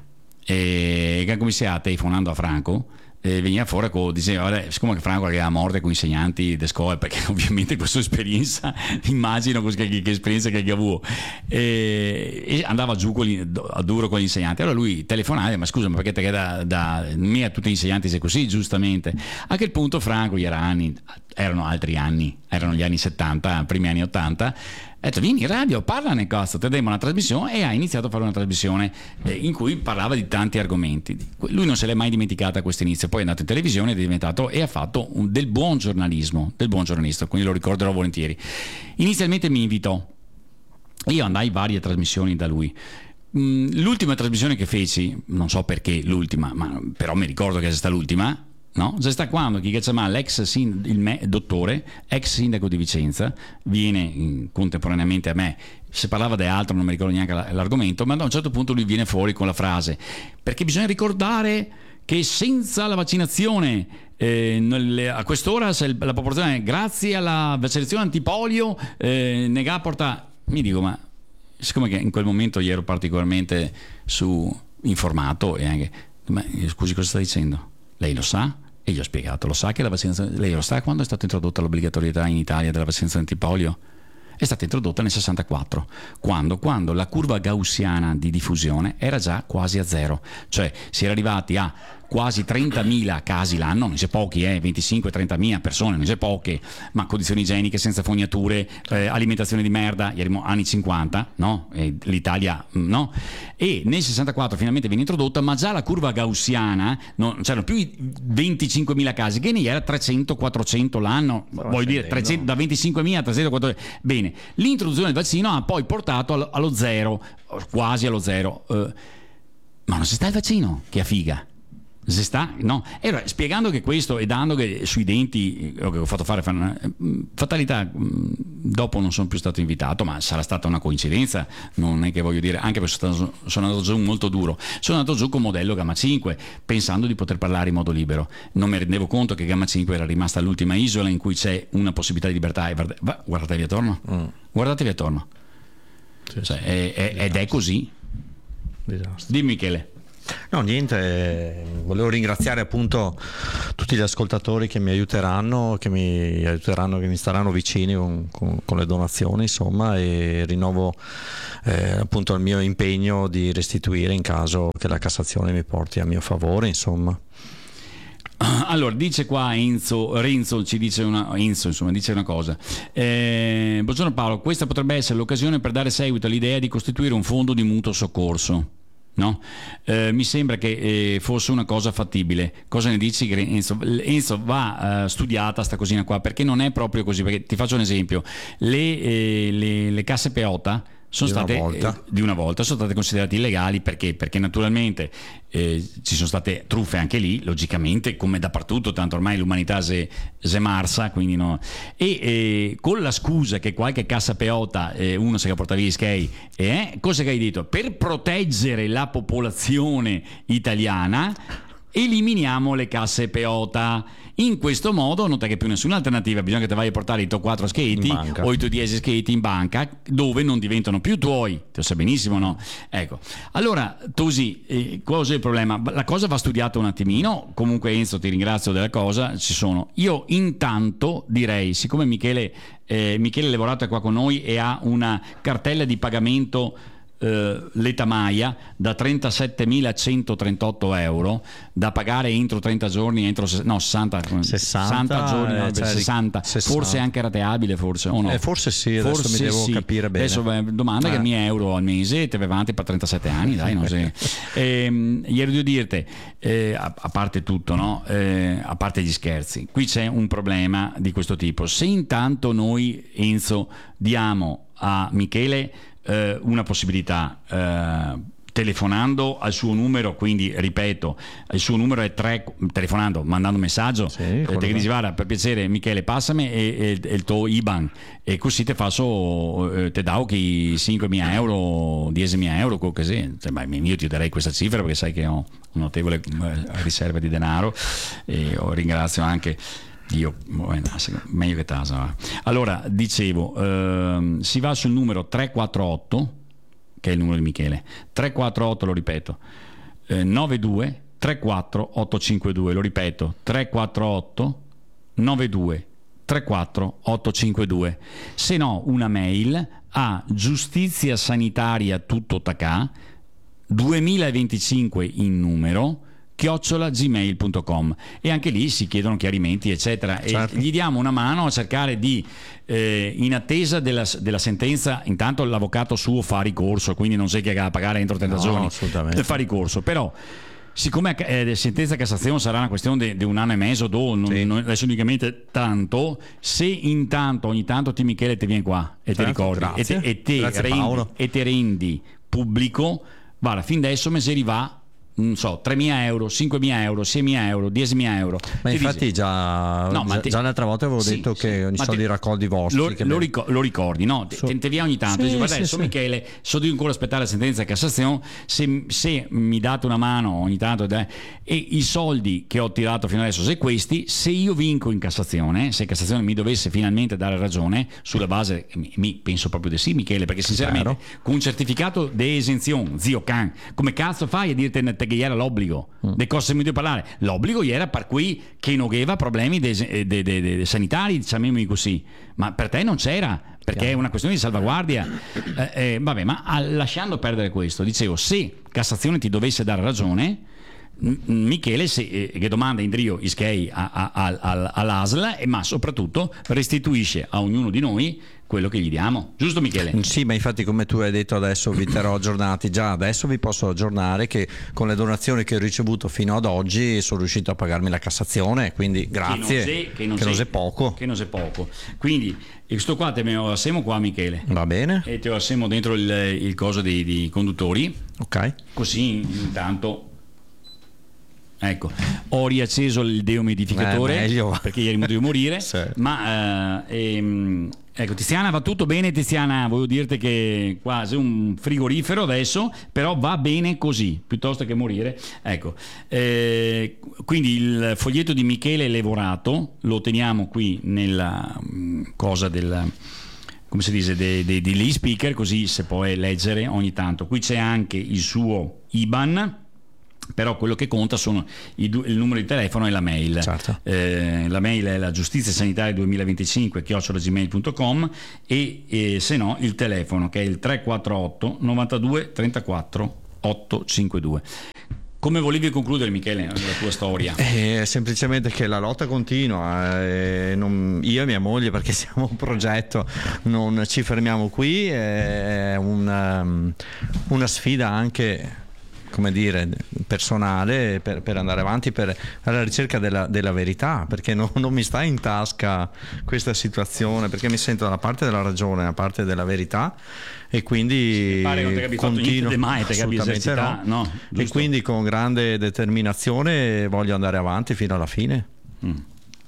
[SPEAKER 1] e che ha cominciato telefonando a Franco. E veniva fuori con, diceva, vabbè, siccome Franco aveva morte con insegnanti di scuola, perché ovviamente con sua esperienza immagino che, che, che esperienza che ha avuto, e, e andava giù con gli, a duro con gli insegnanti. Allora lui telefonava: ma scusa, ma perché te da, da me a tutti gli insegnanti sei così? Giustamente. A quel punto Franco gli era anni, erano altri anni, erano gli anni settanta, primi anni ottanta. Ha detto vieni in radio, parlane cazzo, te diamo una trasmissione, e ha iniziato a fare una trasmissione eh, in cui parlava di tanti argomenti. Lui non se l'è mai dimenticata questo inizio, poi è andato in televisione ed è diventato e ha fatto un, del buon giornalismo, del buon giornalista, quindi lo ricorderò volentieri. Inizialmente mi invitò, io andai varie trasmissioni da lui. L'ultima trasmissione che feci, non so perché l'ultima, ma però mi ricordo che è stata l'ultima, no? C'è sta quando chi chiama l'ex sin, il me, dottore, ex sindaco di Vicenza, viene in, contemporaneamente a me, se parlava di altro non mi ricordo neanche l'argomento, ma da un certo punto lui viene fuori con la frase: perché bisogna ricordare che senza la vaccinazione eh, nelle, a quest'ora se la popolazione, grazie alla vaccinazione antipolio, eh, nega porta. Mi dico, ma siccome che in quel momento io ero particolarmente su informato e anche, ma scusi, cosa sta dicendo? Lei lo sa? E gli ho spiegato, lo sa che la vaccinazione, lei lo sa quando è stata introdotta l'obbligatorietà in Italia della vaccinazione antipolio? È stata introdotta nel sessantaquattro, quando, quando la curva gaussiana di diffusione era già quasi a zero, cioè si era arrivati a quasi trentamila casi l'anno, non c'è pochi, eh, venticinque trentamila persone, non c'è poche, ma condizioni igieniche senza fognature, eh, alimentazione di merda, erano anni cinquanta, no? E l'Italia, no? E nel sessantaquattro finalmente viene introdotta, ma già la curva gaussiana, non c'erano più i venticinquemila casi, che ne era trecento quattrocento l'anno, Stava vuol dire trecento, da venticinquemila a trecento quattrocento. Bene, l'introduzione del vaccino ha poi portato allo, allo zero, quasi allo zero, eh, ma non si sta il vaccino, che a figa. Si sta, no? Era spiegando che questo e dando che sui denti che ho fatto fare fatalità, dopo non sono più stato invitato, ma sarà stata una coincidenza, non è che voglio dire, anche perché sono, stato, sono andato giù molto duro, sono andato giù con modello Gamma cinque pensando di poter parlare in modo libero, non mi rendevo conto che Gamma cinque era rimasta l'ultima isola in cui c'è una possibilità di libertà. E guardatevi attorno, mm. guardatevi attorno, sì, cioè, sì. È, è, ed è così. Disastro. Dimmi, Michele.
[SPEAKER 2] No, niente, volevo ringraziare appunto tutti gli ascoltatori che mi aiuteranno, che mi aiuteranno, che mi staranno vicini con, con, con le donazioni, insomma, e rinnovo eh, appunto il mio impegno di restituire in caso che la Cassazione mi porti a mio favore, insomma.
[SPEAKER 1] Allora, dice qua Enzo, Renzo ci dice una, Enzo, insomma, dice una cosa. Eh, buongiorno Paolo, questa potrebbe essere l'occasione per dare seguito all'idea di costituire un fondo di mutuo soccorso. No? Eh, mi sembra che eh, fosse una cosa fattibile. Cosa ne dici, Enzo? Enzo, va uh, studiata sta cosina qua, perché non è proprio così. Perché ti faccio un esempio: le, eh, le, le casse Peota sono
[SPEAKER 2] di
[SPEAKER 1] state
[SPEAKER 2] una volta.
[SPEAKER 1] Eh, di una volta sono state considerate illegali perché perché naturalmente eh, ci sono state truffe anche lì, logicamente, come dappertutto, tanto ormai l'umanità si è marsa, quindi no. E eh, con la scusa che qualche cassa Peota eh, uno si è portato via gli skei, eh, cosa che hai detto? Per proteggere la popolazione italiana eliminiamo le casse Peota. In questo modo non c'è più nessuna alternativa, bisogna che te vai a portare i tuoi quattro skate o i tuoi dieci skate in banca, dove non diventano più tuoi, te lo sai benissimo, no? Ecco, allora Tosi, eh, cosa è il problema? La cosa va studiata un attimino. Comunque Enzo, ti ringrazio della cosa, ci sono. Io intanto direi, siccome Michele eh, Michele Levorato è qua con noi e ha una cartella di pagamento Uh, l'Eta Maia da trentasettemilacentotrentotto euro da pagare entro trenta giorni, entro no sessanta, sessanta giorni, no, cioè sessanta, sessanta, forse anche rateabile, forse o no?
[SPEAKER 2] Eh, forse sì, adesso
[SPEAKER 1] forse
[SPEAKER 2] mi devo
[SPEAKER 1] sì.
[SPEAKER 2] capire bene.
[SPEAKER 1] Adesso beh, domanda eh. che mi euro al mese te vai avanti per trentasette anni, dai, non sei. ehm, ieri devo dirti, eh, a, a parte tutto, no? Eh, a parte gli scherzi, qui c'è un problema di questo tipo. Se intanto noi, Enzo, diamo a Michele Uh, una possibilità uh, telefonando al suo numero, quindi ripeto, il suo numero è tre, telefonando, mandando un messaggio, sì, eh, te dici guarda, per piacere Michele passami e, e, e il tuo I B A N e così te faccio, eh, te dau che cinquemila euro, diecimila euro, quel che sia. Cioè, beh, io ti darei questa cifra perché sai che ho un notevole eh, riserva di denaro e oh, ringrazio anche Dio, meglio che tasa. Allora, dicevo, ehm, si va sul numero tre quattro otto, che è il numero di Michele, tre quattro otto, lo ripeto, eh, nove due tre quattro otto cinque due, lo ripeto, tre quattro otto nove due tre quattro otto cinque due, se no una mail a giustizia sanitaria tutto tacà duemilaventicinque in numero chiocciola gmail punto com, e anche lì si chiedono chiarimenti eccetera,
[SPEAKER 2] certo.
[SPEAKER 1] E gli diamo una mano a cercare di eh, in attesa della, della sentenza. Intanto l'avvocato suo fa ricorso, quindi non sei che a pagare entro trenta
[SPEAKER 2] No,
[SPEAKER 1] giorni,
[SPEAKER 2] assolutamente.
[SPEAKER 1] fa ricorso, però siccome eh, sentenza Cassazione sarà una questione di un anno e mezzo, do, non,
[SPEAKER 2] Sì.
[SPEAKER 1] non adesso unicamente tanto, se intanto ogni tanto ti Michele ti vieni qua e
[SPEAKER 2] Certo,
[SPEAKER 1] ti ricordi e
[SPEAKER 2] grazie.
[SPEAKER 1] te, e te
[SPEAKER 2] Grazie,
[SPEAKER 1] rendi,
[SPEAKER 2] Paolo.
[SPEAKER 1] e te rendi pubblico, guarda, fin adesso Meseri va, non so, tremila euro, cinquemila euro, seimila euro, diecimila euro.
[SPEAKER 2] Ma
[SPEAKER 1] Ti
[SPEAKER 2] infatti
[SPEAKER 1] dice-
[SPEAKER 2] già,
[SPEAKER 1] No, ma
[SPEAKER 2] già,
[SPEAKER 1] te-
[SPEAKER 2] già l'altra volta avevo
[SPEAKER 1] Sì,
[SPEAKER 2] detto
[SPEAKER 1] sì.
[SPEAKER 2] che i
[SPEAKER 1] Ma
[SPEAKER 2] soldi
[SPEAKER 1] te-
[SPEAKER 2] raccolti vostri
[SPEAKER 1] lo,
[SPEAKER 2] che
[SPEAKER 1] lo
[SPEAKER 2] me-
[SPEAKER 1] ricor- lo ricordi, no? Te,
[SPEAKER 2] So-
[SPEAKER 1] te via ogni tanto,
[SPEAKER 2] Sì,
[SPEAKER 1] dici, guarda,
[SPEAKER 2] sì,
[SPEAKER 1] adesso
[SPEAKER 2] sì.
[SPEAKER 1] Michele, so devo ancora aspettare la sentenza di Cassazione, se, se mi date una mano ogni tanto, eh, e i soldi che ho tirato fino adesso, se questi, se io vinco in Cassazione, se Cassazione mi dovesse finalmente dare ragione, sulla base, mi, mi- penso proprio di sì Michele, perché sinceramente
[SPEAKER 2] Vero.
[SPEAKER 1] con un certificato di esenzione, zio can, come cazzo fai a dirti che era l'obbligo?
[SPEAKER 2] Mm.
[SPEAKER 1] De cosa mi devo parlare? L'obbligo era per cui che non aveva problemi de, de, de, de, de sanitari, diciamo così, ma per te non c'era, perché
[SPEAKER 2] Chiaro.
[SPEAKER 1] è una questione di salvaguardia. Eh, eh, vabbè, ma ah, lasciando perdere questo, dicevo, se Cassazione ti dovesse dare ragione, M- Michele se, eh, che domanda in Drio ischei a- a- a- al- all'A S L, e ma soprattutto restituisce a ognuno di noi quello che gli diamo, giusto Michele?
[SPEAKER 2] Sì, ma infatti come tu hai detto adesso vi terrò aggiornati, già adesso vi posso aggiornare che con le donazioni che ho ricevuto fino ad oggi sono riuscito a pagarmi la Cassazione, quindi grazie,
[SPEAKER 1] che non,
[SPEAKER 2] che non
[SPEAKER 1] sei-
[SPEAKER 2] è poco.
[SPEAKER 1] che non sei poco, quindi questo qua te me lo assemo qua Michele,
[SPEAKER 2] Va bene?
[SPEAKER 1] e te lo assemo dentro il, il coso dei, dei conduttori,
[SPEAKER 2] Ok.
[SPEAKER 1] così intanto ecco, ho riacceso il dehumidificatore
[SPEAKER 2] Eh, meglio.
[SPEAKER 1] perché ieri mi dovevo morire.
[SPEAKER 2] Sì.
[SPEAKER 1] Ma eh, ehm, ecco, Tiziana, va tutto bene Tiziana, voglio dirti che quasi un frigorifero adesso, però va bene così piuttosto che morire, ecco. Eh, quindi il foglietto di Michele Levorato lo teniamo qui nella mm, cosa del, come si dice, dei, dei, degli speaker, così se può leggere ogni tanto. Qui c'è anche il suo I B A N, però quello che conta sono i du- il numero di telefono e la mail.
[SPEAKER 2] Certo.
[SPEAKER 1] Eh, la mail è la giustizia sanitaria duemilaventicinque chiocciola gmail punto com, e, e se no il telefono che è il tre quattro otto novantadue trentaquattro ottocentocinquantadue. Come volevi concludere Michele la tua storia?
[SPEAKER 2] Eh, semplicemente che la lotta continua, eh, non- io e mia moglie, perché siamo un progetto, non ci fermiamo qui, è una, una sfida anche, come dire, personale per, per andare avanti per, alla ricerca della, della verità, perché non, non mi sta in tasca questa situazione, perché mi sento dalla parte della ragione, dalla parte della verità, e quindi
[SPEAKER 1] Sì, pare che non ti capisci fatto
[SPEAKER 2] continuo,
[SPEAKER 1] niente mai, ti capisci
[SPEAKER 2] assolutamente
[SPEAKER 1] esercità,
[SPEAKER 2] no.
[SPEAKER 1] no,
[SPEAKER 2] E
[SPEAKER 1] giusto?
[SPEAKER 2] quindi con grande determinazione voglio andare avanti fino alla fine.
[SPEAKER 1] Mm.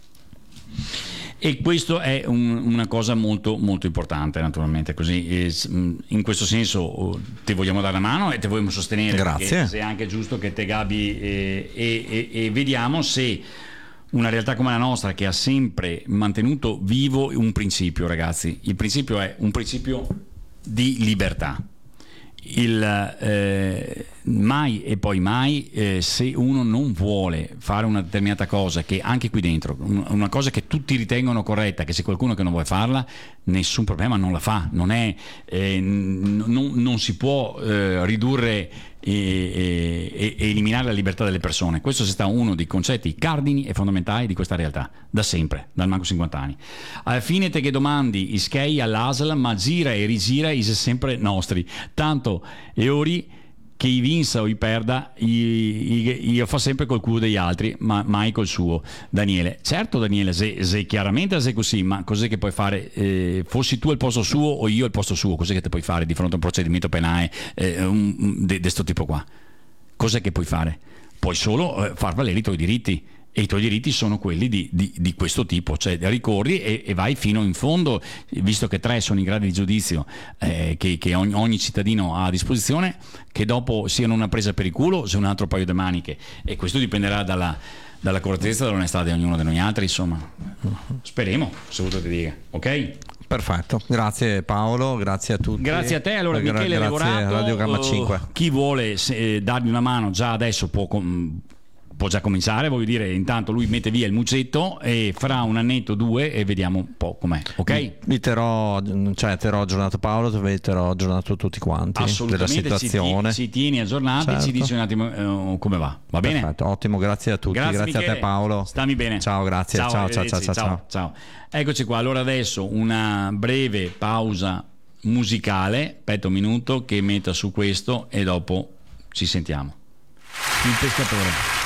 [SPEAKER 1] E questo è un- una cosa molto molto importante, naturalmente, così eh, s- mh, in questo senso oh, ti vogliamo dare una mano e ti vogliamo sostenere.
[SPEAKER 2] Grazie.
[SPEAKER 1] Perché se è anche giusto che te Gabi eh, e, e- e vediamo se una realtà come la nostra, che ha sempre mantenuto vivo un principio, ragazzi, il principio è un principio di libertà. Il eh, mai e poi mai, eh, se uno non vuole fare una determinata cosa, che anche qui dentro un- una cosa che tutti ritengono corretta, che se qualcuno che non vuole farla, nessun problema, non la fa, non è eh, n- non, non si può eh, ridurre e, e- e eliminare la libertà delle persone. Questo è stato uno dei concetti cardini e fondamentali di questa realtà da sempre, dal manco cinquanta anni. Alla fine te che domandi ischei all'A S L, ma gira e rigira is sempre nostri, tanto e ori che i vinsa o i perda, i- i- io fa sempre col culo degli altri, ma mai col suo. Daniele, certo Daniele, se, se chiaramente se è così, ma cos'è che puoi fare? Eh, fossi tu al posto suo o io al posto suo, cos'è che ti puoi fare di fronte a un procedimento penale eh, un- un- di questo tipo qua? Cos'è che puoi fare? Puoi solo eh, far valere i tuoi diritti, e i tuoi diritti sono quelli di, di- di questo tipo, cioè ricorri e, e vai fino in fondo, visto che tre sono i gradi di giudizio eh, che, che ogni, ogni cittadino ha a disposizione, che dopo siano una presa per il culo se un altro paio di maniche, e questo dipenderà dalla, dalla correttezza e dall'onestà di ognuno di noi altri, insomma. Speriamo, se voluto ti dica, ok?
[SPEAKER 2] Perfetto, grazie Paolo, grazie a tutti.
[SPEAKER 1] Grazie a te, allora
[SPEAKER 2] Gra-
[SPEAKER 1] Michele
[SPEAKER 2] grazie
[SPEAKER 1] Levorato.
[SPEAKER 2] a Radio Gamma
[SPEAKER 1] eh,
[SPEAKER 2] cinque.
[SPEAKER 1] chi vuole se, eh, dargli una mano già adesso può com- può già cominciare, voglio dire, intanto lui mette via il muccetto e fra un annetto o due e vediamo un po' com'è, ok?
[SPEAKER 2] Vi terrò, cioè terrò aggiornato Paolo, vi terrò aggiornato tutti quanti della situazione.
[SPEAKER 1] Ci, ti, ci tieni aggiornati, certo. Ci dici un attimo uh, come va, va bene?
[SPEAKER 2] Perfetto, ottimo, grazie a tutti, grazie, grazie a te Paolo.
[SPEAKER 1] Stammi bene.
[SPEAKER 2] Ciao, grazie, ciao, ciao, ciao, ciao, ciao, ciao.
[SPEAKER 1] ciao. Eccoci qua, allora adesso una breve pausa musicale, aspetta un minuto che metta su questo e dopo ci sentiamo. Il pescatore.